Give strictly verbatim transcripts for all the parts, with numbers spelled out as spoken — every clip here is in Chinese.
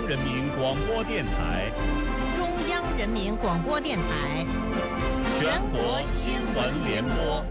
央人民广播电台， 中央人民广播电台， 全国新闻联播。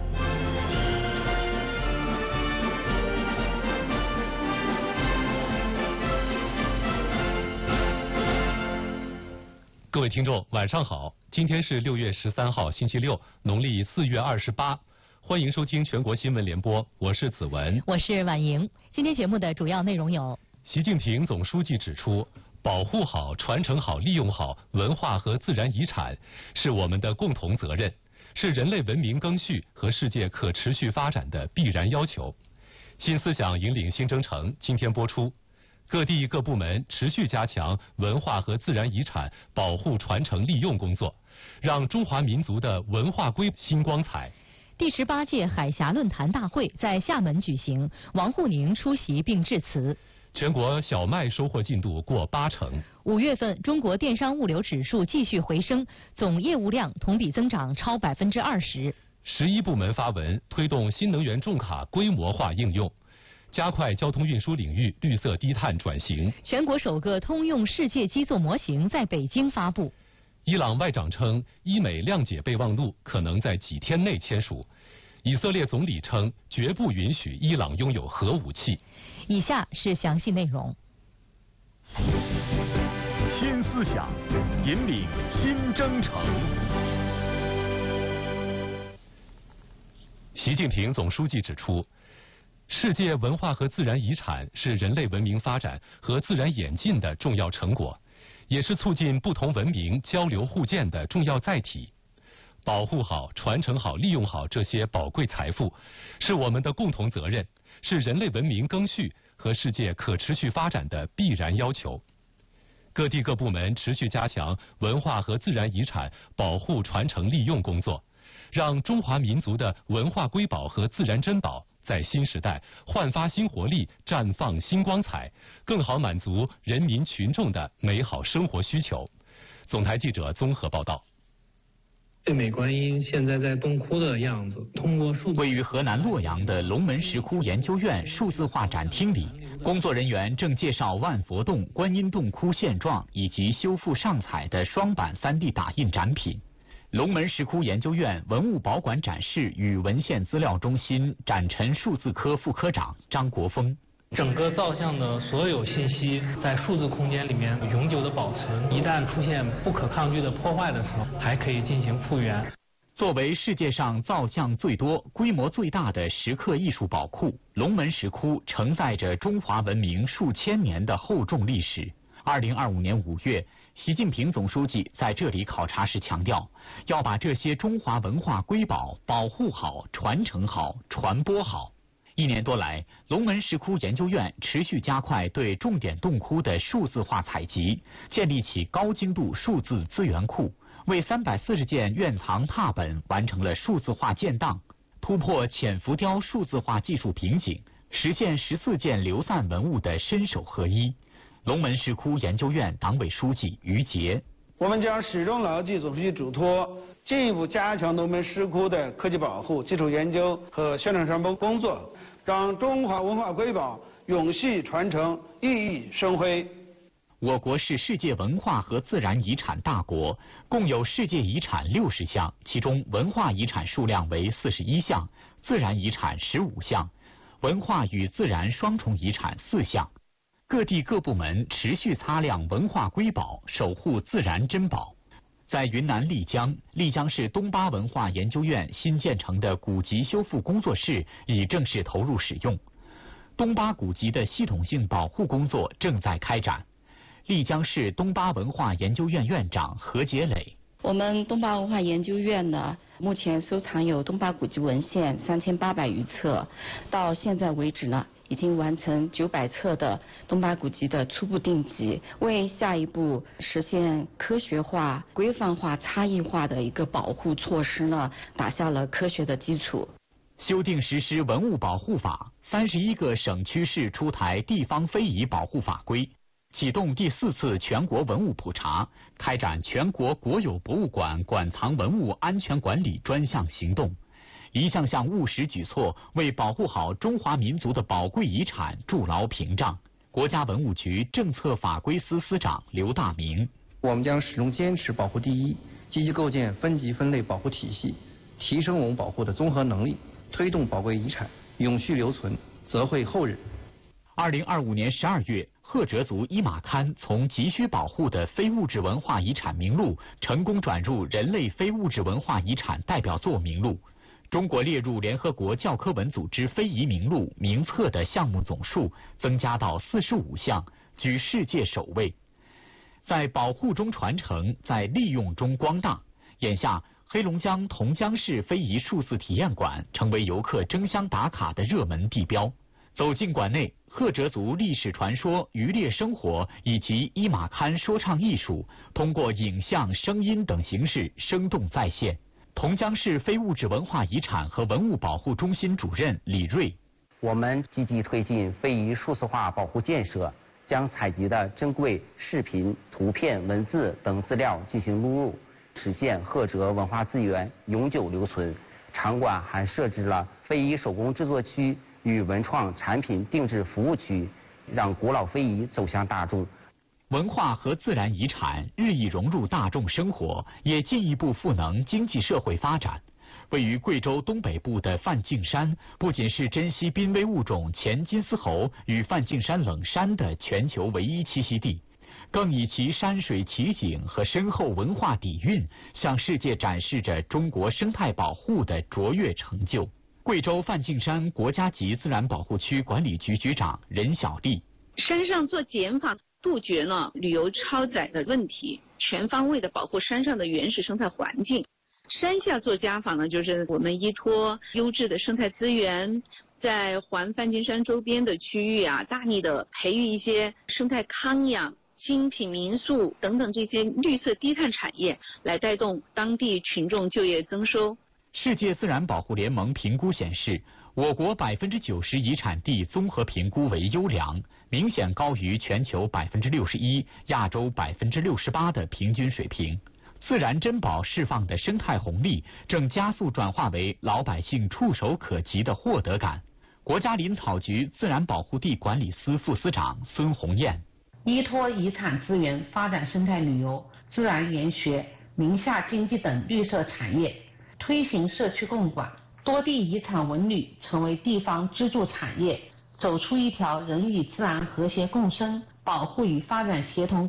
各位听众，晚上好！今天是六月十三号，星期六，农历四月二十八。欢迎收听全国新闻联播，我是子文， 我是婉莹。今天节目的主要内容有： 习近平总书记指出，保护好、传承好、利用好文化和自然遗产是我们的共同责任，是人类文明更续和世界可持续发展的必然要求。新思想引领新征程，今天播出。各地各部门持续加强文化和自然遗产保护、传承、利用工作，让中华民族的文化瑰新光彩。 第十八届海峡论坛大会在厦门举行，王沪宁出席并致辞。 全国小麦收获进度过八成。 五月份，中国电商物流指数继续回升，总业务量同比增长超百分之二十。 十一部门发文推动新能源重卡规模化应用，加快交通运输领域绿色低碳转型。 全国首个通用世界基座模型在北京发布。 伊朗外长称，伊美谅解备忘录可能在几天内签署。以色列总理称，绝不允许伊朗拥有核武器。 以下是详细内容。 新思想引领新征程。 习近平总书记指出，世界文化和自然遗产是人类文明发展和自然演进的重要成果，也是促进不同文明交流互鉴的重要载体。保护好、传承好、利用好这些宝贵财富，是我们的共同责任，是人类文明更续和世界可持续发展的必然要求。各地各部门持续加强文化和自然遗产保护、传承、利用工作，让中华民族的文化瑰宝和自然珍宝在新时代焕发新活力、绽放新光彩，更好满足人民群众的美好生活需求。总台记者综合报道。 最美观音现在在洞窟的样子，通过数字。 位于河南洛阳的龙门石窟研究院数字化展厅里，工作人员正介绍万佛洞、观音洞窟现状以及修复上彩的双版 三 D 打印展品。龙门石窟研究院文物保管展示与文献资料中心展陈数字科副科长张国峰。 整个造像的所有信息在数字空间里面永久的保存，一旦出现不可抗拒的破坏的时候，还可以进行复原。 作为世界上造像最多、规模最大的石刻艺术宝库，龙门石窟承载着中华文明数千年的厚重历史。二零二五年五月，习近平总书记在这里考察时强调，要把这些中华文化瑰宝保护好、传承好、传播好。一年多来，龙门石窟研究院持续加快对重点洞窟的数字化采集，建立起高精度数字资源库，为三百四十件院藏拓本完成了数字化建档，突破浅浮雕数字化技术瓶颈，实现十四件流散文物的身手合一。龙门石窟研究院党委书记于杰： 我们将始终牢记总书记嘱托，进一步加强龙门石窟的科技保护、基础研究和宣传传播工作，让中华文化瑰宝永续传承、熠熠生辉。 我国是世界文化和自然遗产大国，共有世界遗产六十项，其中文化遗产数量为四十一项，自然遗产十五项，文化与自然双重遗产四项。各地各部门持续擦亮文化瑰宝，守护自然珍宝。在云南丽江，丽江市东巴文化研究院新建成的古籍修复工作室已正式投入使用。东巴古籍的系统性保护工作正在开展。丽江市东巴文化研究院院长何杰磊： 我们东巴文化研究院呢，目前收藏有东巴古籍文献三千八百余册，到现在为止呢，已经完成九百册的东巴古籍的初步定级，为下一步实现科学化、规范化、差异化的一个保护措施呢，打下了科学的基础。 修订实施文物保护法，三十一个省区市出台地方非遗保护法规，启动第四次全国文物普查，开展全国国有博物馆馆藏文物安全管理专项行动。一项项务实举措为保护好中华民族的宝贵遗产筑牢屏障。 国家文物局政策法规司司长刘大明。 我们将始终坚持保护第一，积极构建分级分类保护体系，提升文物保护的综合能力，推动宝贵遗产永续留存，泽惠后人。 二零二五年十二月，赫哲族伊玛堪从急需保护的非物质文化遗产名录成功转入人类非物质文化遗产代表作名录。中国列入联合国教科文组织非遗名录名册的项目总数增加到四十五项，居世界首位。在保护中传承，在利用中光大。眼下，黑龙江同江市非遗数字体验馆成为游客争相打卡的热门地标。走进馆内，赫哲族历史传说、渔猎生活以及伊玛堪说唱艺术，通过影像、声音等形式生动再现。同江市非物质文化遗产和文物保护中心主任李瑞： 我们积极推进非遗数字化保护建设，将采集的珍贵视频、图片、文字等资料进行录入，实现赫哲文化资源永久留存。场馆还设置了非遗手工制作区与文创产品定制服务区，让古老非遗走向大众。 文化和自然遗产日益融入大众生活，也进一步赋能经济社会发展。位于贵州东北部的梵净山，不仅是珍稀濒危物种前金丝猴与梵净山冷杉的全球唯一栖息地，更以其山水奇景和深厚文化底蕴，向世界展示着中国生态保护的卓越成就。贵州梵净山国家级自然保护区管理局局长任小丽： 山上做减法，杜绝了旅游超载的问题，全方位的保护山上的原始生态环境。山下做家访呢，就是我们依托优质的生态资源，在环梵净山周边的区域啊，大力的培育一些生态康养、精品民宿等等这些绿色低碳产业，来带动当地群众就业增收。 世界自然保护联盟评估显示，我国百分之九十遗产地综合评估为优良，明显高于全球百分之六十一、亚洲百分之六十八的平均水平。自然珍宝释放的生态红利正加速转化为老百姓触手可及的获得感。国家林草局自然保护地管理司副司长孙红艳： 依托遗产资源发展生态旅游、自然研学、林下经济等绿色产业，推行社区共管，多地遗产文旅成为地方支柱产业，走出一条人与自然和谐共生、保护与发展协同